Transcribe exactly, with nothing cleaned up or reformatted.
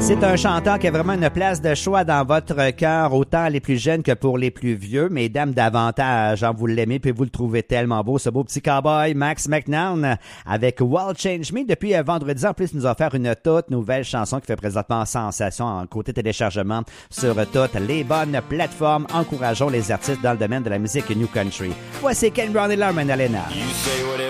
C'est un chanteur qui a vraiment une place de choix dans votre cœur, autant les plus jeunes que pour les plus vieux. Mesdames, davantage, hein, vous l'aimez puis vous le trouvez tellement beau, ce beau petit cowboy Max McNown avec Wild Change Me. Depuis euh, vendredi, en plus, il nous a offert une toute nouvelle chanson qui fait présentement sensation en côté téléchargement sur toutes les bonnes plateformes. Encourageons les artistes dans le domaine de la musique New Country. Voici Ken Brown et Larman Alena.